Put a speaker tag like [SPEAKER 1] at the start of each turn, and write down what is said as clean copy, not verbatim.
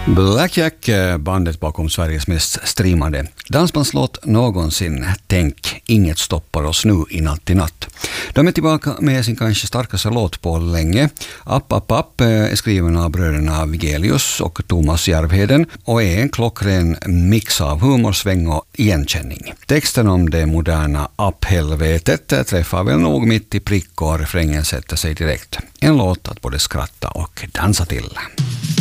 [SPEAKER 1] Black Jack, bandet bakom Sveriges mest streamade dansbandslåt någonsin. Tänk, inget stoppar oss nu i natt i natt. De är tillbaka med sin kanske starkaste låt på länge. App, app, app är skriven av bröderna Vigelius och Thomas Järvheden och är en klockren mix av humorsväng och igenkänning. Texten om det moderna apphelvetet träffar väl nog mitt i prick och refrängen sätter sig direkt. En låt att både skratta och dansa till.